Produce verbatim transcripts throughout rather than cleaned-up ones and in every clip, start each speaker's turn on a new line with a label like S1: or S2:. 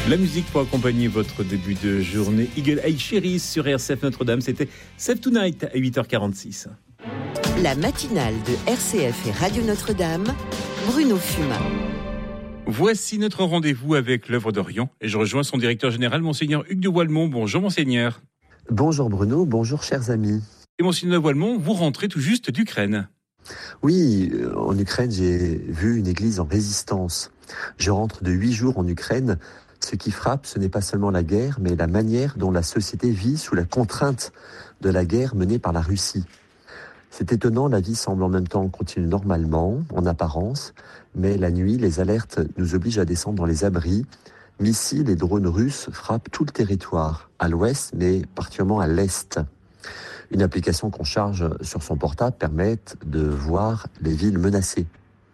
S1: La musique pour accompagner votre début de journée. Eagle Eye Cherry sur R C F Notre-Dame. C'était Save Tonight à huit heures quarante-six.
S2: La matinale de R C F et Radio Notre-Dame, Bruno Fumat.
S1: Voici notre rendez-vous avec l'œuvre d'Orient et je rejoins son directeur général, Monseigneur Hugues de Wallemont. Bonjour Monseigneur.
S3: Bonjour Bruno, bonjour chers amis.
S1: Et Monseigneur de Wallemont, vous rentrez tout juste d'Ukraine.
S3: Oui, en Ukraine, j'ai vu une église en résistance. Je rentre de huit jours en Ukraine. Ce qui frappe, ce n'est pas seulement la guerre, mais la manière dont la société vit sous la contrainte de la guerre menée par la Russie. C'est étonnant, la vie semble en même temps continuer normalement, en apparence, mais la nuit, les alertes nous obligent à descendre dans les abris. Missiles et drones russes frappent tout le territoire, à l'ouest, mais particulièrement à l'est. Une application qu'on charge sur son portable permet de voir les villes menacées.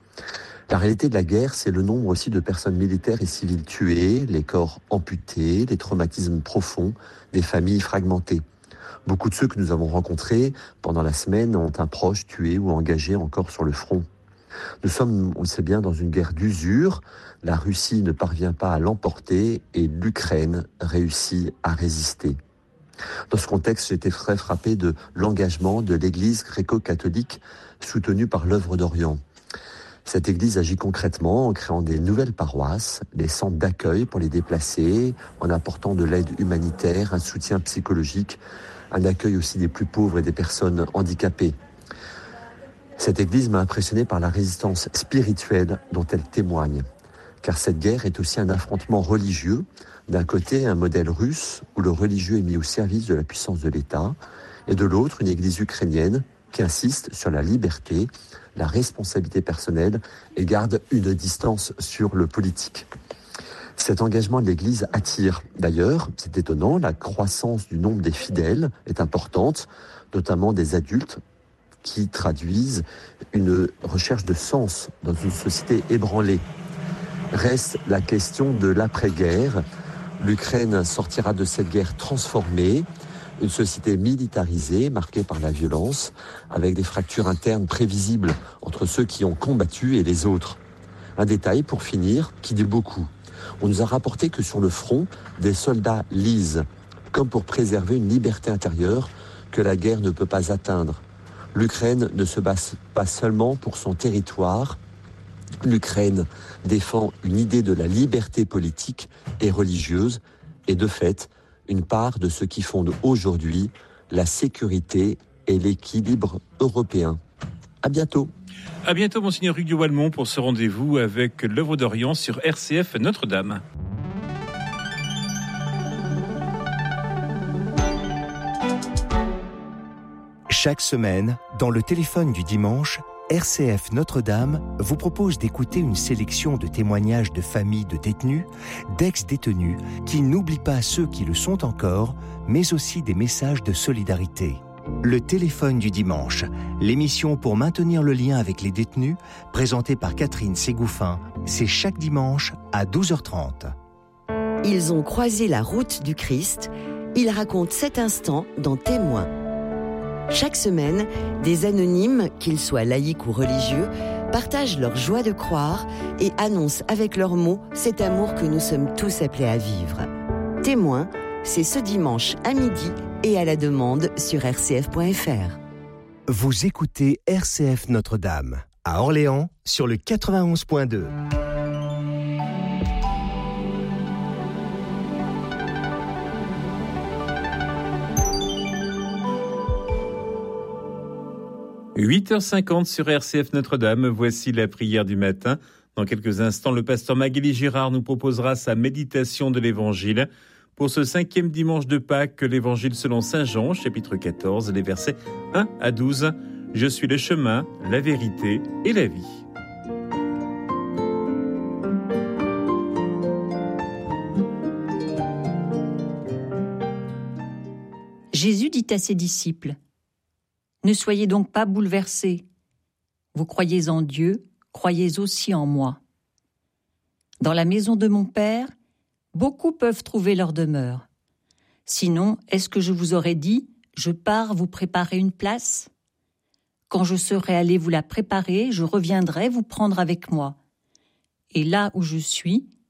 S3: La réalité de la guerre, c'est le nombre aussi de personnes militaires et civiles tuées, les corps amputés, les traumatismes profonds, des familles fragmentées. Beaucoup de ceux que nous avons rencontrés pendant la semaine ont un proche tué ou engagé encore sur le front. Nous sommes, on le sait bien, dans une guerre d'usure. La Russie ne parvient pas à l'emporter et l'Ukraine réussit à résister. Dans ce contexte, j'ai été très frappé de l'engagement de l'Église gréco-catholique soutenue par l'œuvre d'Orient. Cette église agit concrètement en créant des nouvelles paroisses, des centres d'accueil pour les déplacés, en apportant de l'aide humanitaire, un soutien psychologique, un accueil aussi des plus pauvres et des personnes handicapées. Cette église m'a impressionné par la résistance spirituelle dont elle témoigne. Car cette guerre est aussi un affrontement religieux. D'un côté, un modèle russe où le religieux est mis au service de la puissance de l'État, et de l'autre, une église ukrainienne qui insiste sur la liberté, la responsabilité personnelle et garde une distance sur le politique. Cet engagement de l'Église attire. D'ailleurs, c'est étonnant, la croissance du nombre des fidèles est importante, notamment des adultes qui traduisent une recherche de sens dans une société ébranlée. Reste la question de l'après-guerre. L'Ukraine sortira de cette guerre transformée, une société militarisée, marquée par la violence, avec des fractures internes prévisibles entre ceux qui ont combattu et les autres. Un détail, pour finir, qui dit beaucoup. On nous a rapporté que sur le front, des soldats lisent, comme pour préserver une liberté intérieure que la guerre ne peut pas atteindre. L'Ukraine ne se bat pas seulement pour son territoire. L'Ukraine défend une idée de la liberté politique et religieuse, et de fait, une part de ce qui fonde aujourd'hui la sécurité et l'équilibre européen. À bientôt.
S1: À bientôt, Monseigneur Hugues de Wallemont, pour ce rendez-vous avec l'œuvre d'Orient sur R C F Notre-Dame.
S4: Chaque semaine, dans le téléphone du dimanche, R C F Notre-Dame vous propose d'écouter une sélection de témoignages de familles de détenus, d'ex-détenus, qui n'oublient pas ceux qui le sont encore, mais aussi des messages de solidarité. Le téléphone du dimanche, l'émission pour maintenir le lien avec les détenus, présentée par Catherine Ségouffin, c'est chaque dimanche à douze heures trente.
S2: Ils ont croisé la route du Christ. Ils racontent cet instant dans Témoins. Chaque semaine, des anonymes, qu'ils soient laïcs ou religieux, partagent leur joie de croire et annoncent avec leurs mots cet amour que nous sommes tous appelés à vivre. Témoins, c'est ce dimanche à midi et à la demande sur r c f point f r.
S4: Vous écoutez R C F Notre-Dame, à Orléans, sur le quatre-vingt-onze point deux.
S1: huit heures cinquante sur R C F Notre-Dame, voici la prière du matin. Dans quelques instants, le pasteur Magali Girard nous proposera sa méditation de l'Évangile. Pour ce cinquième dimanche de Pâques, l'Évangile selon saint Jean, chapitre quatorze, les versets un à douze. « Je suis le chemin, la vérité et la vie. »
S5: Jésus dit à ses disciples : « Ne soyez donc pas bouleversés. Vous croyez en Dieu, croyez aussi en moi. Dans la maison de mon Père, beaucoup peuvent trouver leur demeure. Sinon, est-ce que je vous aurais dit : je pars vous préparer une place ? Quand je serai allé vous la préparer, je reviendrai vous prendre avec moi. Et là où je suis,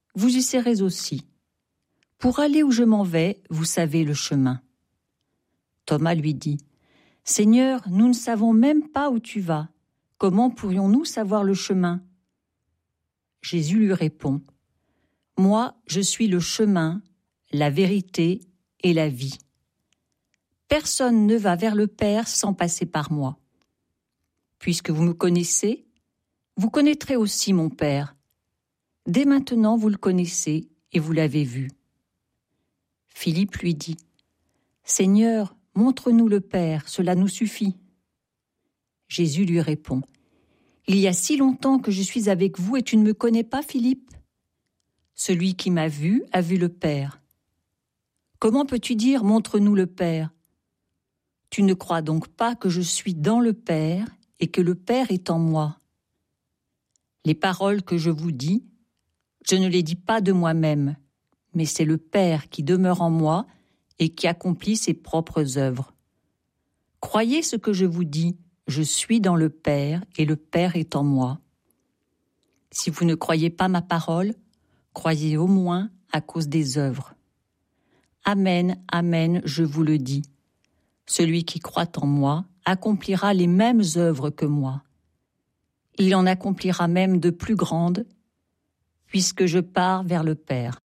S5: vous y serez aussi. Pour aller où je m'en vais, vous savez le chemin. » Thomas lui dit, « Seigneur, nous ne savons même pas où tu vas. Comment pourrions-nous savoir le chemin ?» Jésus lui répond, « Moi, je suis le chemin, la vérité et la vie. Personne ne va vers le Père sans passer par moi. Puisque vous me connaissez, vous connaîtrez aussi mon Père. Dès maintenant, vous le connaissez et vous l'avez vu. » Philippe lui dit, « Seigneur, montre-nous le Père, cela nous suffit. » Jésus lui répond, « Il y a si longtemps que je suis avec vous et tu ne me connais pas, Philippe ? Celui qui m'a vu a vu le Père. Comment peux-tu dire « Montre-nous le Père » ? Tu ne crois donc pas que je suis dans le Père et que le Père est en moi. Les paroles que je vous dis, je ne les dis pas de moi-même, mais c'est le Père qui demeure en moi et qui accomplit ses propres œuvres. Croyez ce que je vous dis, je suis dans le Père et le Père est en moi. Si vous ne croyez pas ma parole, croyez au moins à cause des œuvres. Amen, amen, je vous le dis. Celui qui croit en moi accomplira les mêmes œuvres que moi. Il en accomplira même de plus grandes, puisque je pars vers le Père.